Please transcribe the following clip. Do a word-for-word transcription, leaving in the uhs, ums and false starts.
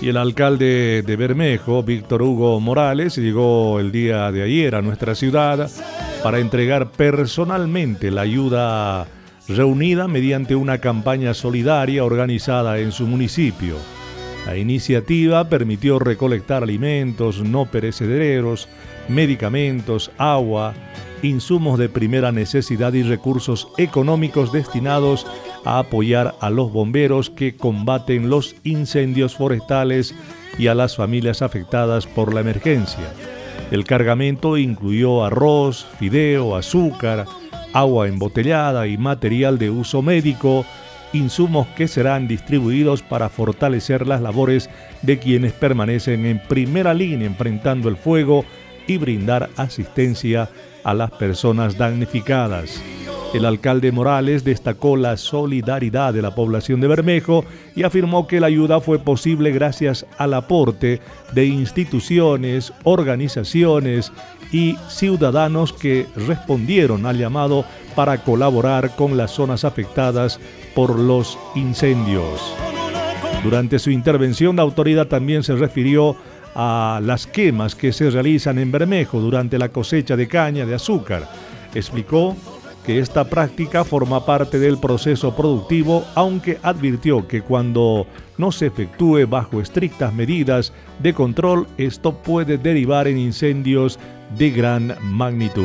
Y el alcalde de Bermejo, Víctor Hugo Morales, llegó el día de ayer a nuestra ciudad para entregar personalmente la ayuda reunida mediante una campaña solidaria organizada en su municipio. La iniciativa permitió recolectar alimentos no perecederos, medicamentos, agua, insumos de primera necesidad y recursos económicos destinados a apoyar a los bomberos que combaten los incendios forestales y a las familias afectadas por la emergencia. El cargamento incluyó arroz, fideo, azúcar, agua embotellada y material de uso médico, insumos que serán distribuidos para fortalecer las labores de quienes permanecen en primera línea enfrentando el fuego y brindar asistencia a las personas damnificadas. El alcalde Morales destacó la solidaridad de la población de Bermejo y afirmó que la ayuda fue posible gracias al aporte de instituciones, organizaciones y ciudadanos que respondieron al llamado para colaborar con las zonas afectadas por los incendios. Durante su intervención, la autoridad también se refirió a las quemas que se realizan en Bermejo durante la cosecha de caña de azúcar. Explicó que esta práctica forma parte del proceso productivo, aunque advirtió que cuando no se efectúe bajo estrictas medidas de control, esto puede derivar en incendios de gran magnitud.